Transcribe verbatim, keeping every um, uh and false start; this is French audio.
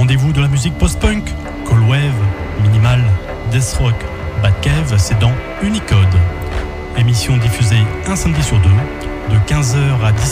rendez-vous de la musique post-punk, cold wave, minimal, death rock, bad cave, c'est dans Unicode. Émission diffusée un samedi sur deux, de quinze heures à dix-sept heures.